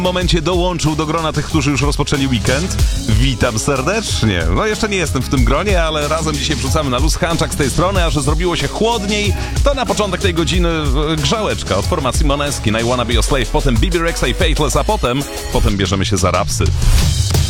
momencie dołączył do grona tych, którzy już rozpoczęli weekend. Witam serdecznie. No jeszcze nie jestem w tym gronie, ale razem dzisiaj wrzucamy na luz. Hanczak z tej strony, a że zrobiło się chłodniej, to na początek tej godziny grzałeczka od formacji Måneskin, I Wanna Be Your Slave, potem Bebe Rexha i Faithless, a potem bierzemy się za rapsy.